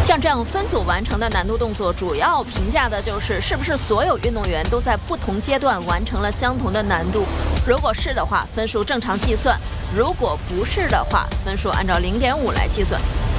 像这样分组完成的难度动作，主要评价的就是是不是所有运动员都在不同阶段完成了相同的难度。如果是的话，分数正常计算；如果不是的话，分数按照0.5来计算。